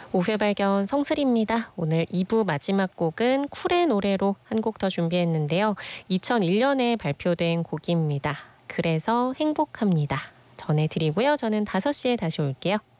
오후의 발견 성슬입니다. 오늘 2부 마지막 곡은 쿨의 노래로 한 곡 더 준비했는데요. 2001년에 발표된 곡입니다. 그래서 행복합니다. 전해드리고요. 저는 5시에 다시 올게요.